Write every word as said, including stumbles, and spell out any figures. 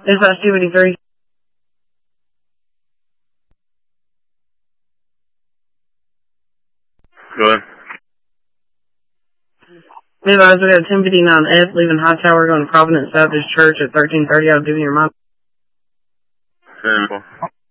Dispatch two eighty-three. Go ahead. Be advised, we got a ten fifty-nine F leaving Hightower going to Providence Baptist Church at thirteen thirty. I'll give you your mind. Simple.